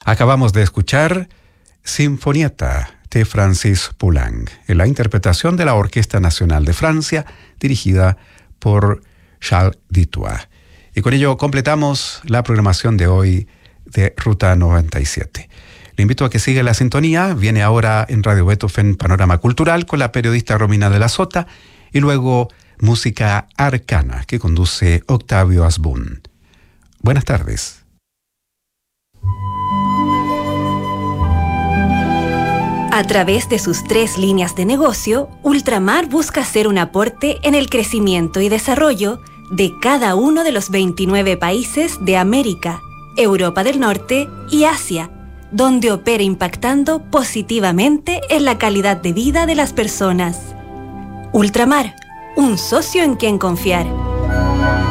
Acabamos de escuchar Sinfonietta de Francis Poulenc, en la interpretación de la Orquesta Nacional de Francia, dirigida por Charles Dutoit. Y con ello completamos la programación de hoy de Ruta 97. Le invito a que siga la sintonía. Viene ahora en Radio Beethoven Panorama Cultural con la periodista Romina de la Sota y luego Música Arcana que conduce Octavio Asbun. Buenas tardes. A través de sus 3 líneas de negocio, Ultramar busca hacer un aporte en el crecimiento y desarrollo de cada uno de los 29 países de América, Europa del Norte y Asia, donde opera impactando positivamente en la calidad de vida de las personas. Ultramar, un socio en quien confiar.